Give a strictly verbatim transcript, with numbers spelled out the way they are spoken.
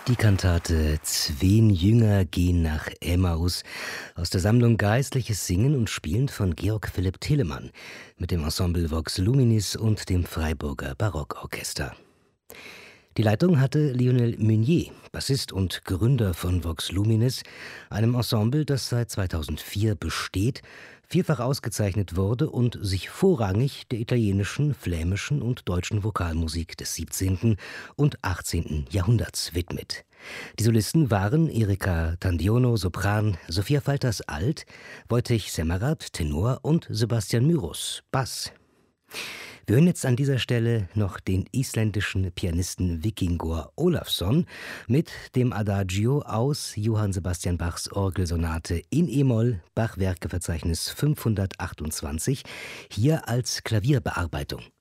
Die Kantate »Zwen Jünger gehen nach Emmaus« aus der Sammlung Geistliches Singen und Spielen von Georg Philipp Telemann mit dem Ensemble Vox Luminis und dem Freiburger Barockorchester. Die Leitung hatte Lionel Meunier, Bassist und Gründer von Vox Luminis, einem Ensemble, das seit zweitausendvier besteht, vielfach ausgezeichnet wurde und sich vorrangig der italienischen, flämischen und deutschen Vokalmusik des siebzehnten und achtzehnten Jahrhunderts widmet. Die Solisten waren Erika Tandiono, Sopran, Sophia Falters, Alt, Wojciech Semmerath, Tenor und Sebastian Myrus, Bass. Wir hören jetzt an dieser Stelle noch den isländischen Pianisten Víkingur Ólafsson mit dem Adagio aus Johann Sebastian Bachs Orgelsonate in e-Moll, Bach-Werkeverzeichnis fünfhundertachtundzwanzig, hier als Klavierbearbeitung.